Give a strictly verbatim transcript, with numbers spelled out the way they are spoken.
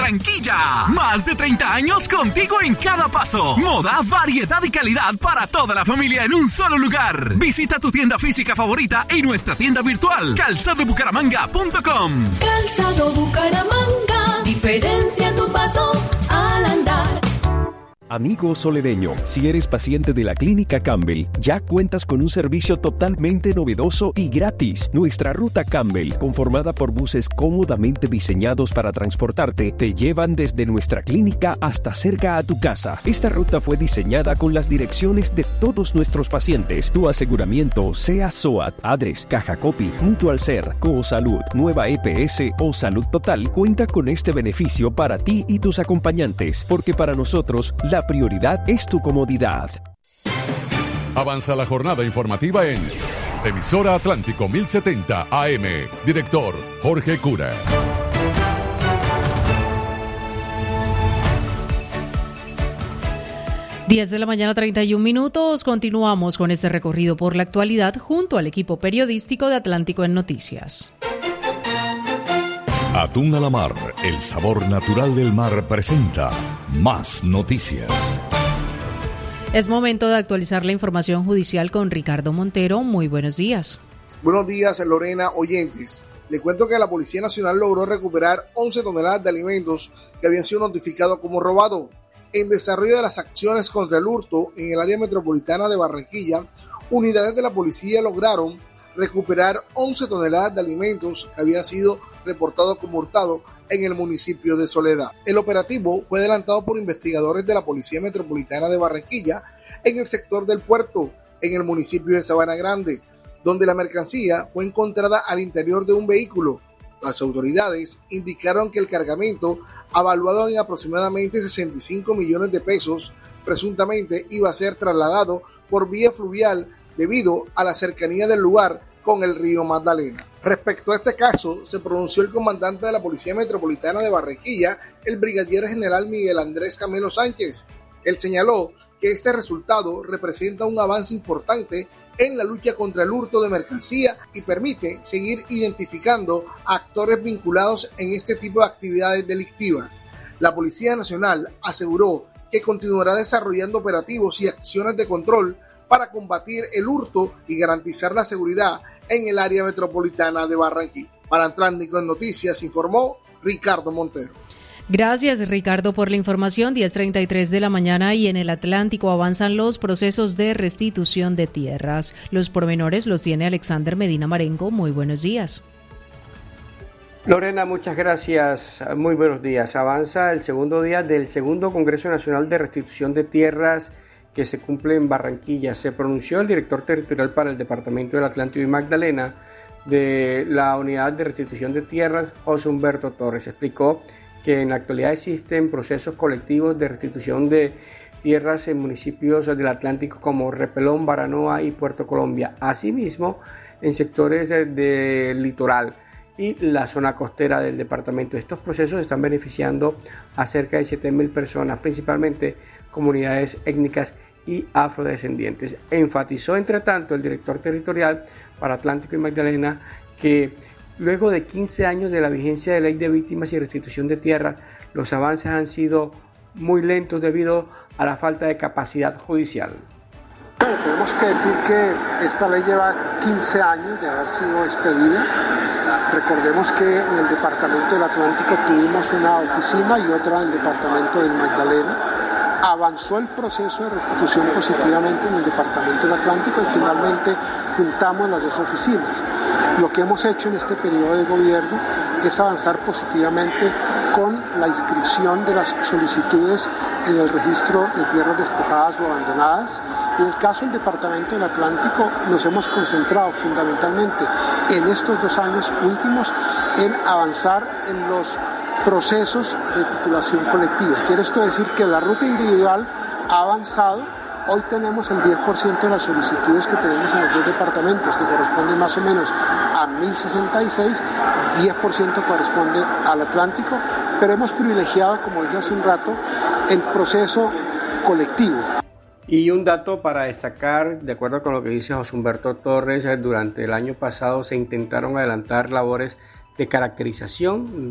Barranquilla. Más de treinta años contigo en cada paso. Moda, variedad y calidad para toda la familia en un solo lugar. Visita tu tienda física favorita y nuestra tienda virtual calzado bucaramanga punto com. Calzado Bucaramanga, diferencia tu paso al andar. Amigo solereño, si eres paciente de la Clínica Campbell, ya cuentas con un servicio totalmente novedoso y gratis. Nuestra ruta Campbell, conformada por buses cómodamente diseñados para transportarte, te llevan desde nuestra clínica hasta cerca a tu casa. Esta ruta fue diseñada con las direcciones de todos nuestros pacientes. Tu aseguramiento, sea SOAT, Adres, Caja Copy, Mutual Ser, Cosalud, Nueva E P S o Salud Total, cuenta con este beneficio para ti y tus acompañantes, porque para nosotros, la prioridad es tu comodidad. Avanza la jornada informativa en Emisora Atlántico mil setenta A M. Director Jorge Cura. diez de la mañana, treinta y un minutos. Continuamos con este recorrido por la actualidad junto al equipo periodístico de Atlántico en Noticias. Atún a la mar, el sabor natural del mar presenta Más Noticias. Es momento de actualizar la información judicial con Ricardo Montero. Muy buenos días. Buenos días, Lorena, oyentes. Le cuento que la Policía Nacional logró recuperar once toneladas de alimentos que habían sido notificados como robados. En desarrollo de las acciones contra el hurto en el área metropolitana de Barranquilla, unidades de la policía lograron recuperar once toneladas de alimentos que habían sido reportados como hurtados en el municipio de Soledad. El operativo fue adelantado por investigadores de la Policía Metropolitana de Barranquilla en el sector del puerto, en el municipio de Sabana Grande, donde la mercancía fue encontrada al interior de un vehículo. Las autoridades indicaron que el cargamento, evaluado en aproximadamente sesenta y cinco millones de pesos, presuntamente iba a ser trasladado por vía fluvial debido a la cercanía del lugar con el río Magdalena. Respecto a este caso, se pronunció el comandante de la Policía Metropolitana de Barranquilla, el brigadier general Miguel Andrés Camelo Sánchez. Él señaló que este resultado representa un avance importante en la lucha contra el hurto de mercancía y permite seguir identificando a actores vinculados en este tipo de actividades delictivas. La Policía Nacional aseguró que continuará desarrollando operativos y acciones de control para combatir el hurto y garantizar la seguridad en el área metropolitana de Barranquilla. Para Atlántico en Noticias informó Ricardo Montero. Gracias, Ricardo, por la información. diez treinta y tres de la mañana y en el Atlántico avanzan los procesos de restitución de tierras. Los pormenores los tiene Alexander Medina Marengo. Muy buenos días. Lorena, muchas gracias. Muy buenos días. Avanza el segundo día del segundo Congreso Nacional de Restitución de Tierras que se cumple en Barranquilla. Se pronunció el director territorial para el Departamento del Atlántico y Magdalena de la Unidad de Restitución de Tierras, José Humberto Torres. Explicó que en la actualidad existen procesos colectivos de restitución de tierras en municipios del Atlántico como Repelón, Baranoa y Puerto Colombia. Asimismo, en sectores del de litoral y la zona costera del departamento. Estos procesos están beneficiando a cerca de siete mil personas, principalmente comunidades étnicas y afrodescendientes. Enfatizó, entre tanto, el director territorial para Atlántico y Magdalena que luego de quince años de la vigencia de Ley de Víctimas y Restitución de Tierra, los avances han sido muy lentos debido a la falta de capacidad judicial. Bueno, tenemos que decir que esta ley lleva quince años de haber sido expedida. Recordemos que en el Departamento del Atlántico tuvimos una oficina y otra en el Departamento del Magdalena. Avanzó el proceso de restitución positivamente en el Departamento del Atlántico y finalmente juntamos las dos oficinas. Lo que hemos hecho en este periodo de gobierno es avanzar positivamente con la inscripción de las solicitudes en el registro de tierras despojadas o abandonadas. En el caso del Departamento del Atlántico nos hemos concentrado fundamentalmente en estos dos años últimos en avanzar en los procesos de titulación colectiva. Quiere esto decir que la ruta individual ha avanzado. Hoy tenemos el diez por ciento de las solicitudes que tenemos en los dos departamentos, que corresponden más o menos a mil sesenta y seis, diez por ciento corresponde al Atlántico, pero hemos privilegiado, como dije hace un rato, el proceso colectivo. Y un dato para destacar, de acuerdo con lo que dice José Humberto Torres, durante el año pasado se intentaron adelantar labores de caracterización